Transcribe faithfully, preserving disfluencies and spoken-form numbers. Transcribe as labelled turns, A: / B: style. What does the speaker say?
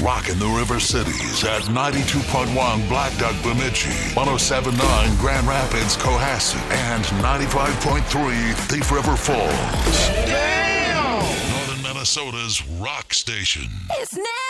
A: Rockin' the River Cities at ninety-two point one Black Duck Bemidji, one oh seven point nine Grand Rapids Cohasset, and ninety-five point three Thief River Falls. Damn! Northern Minnesota's rock station.
B: It's now!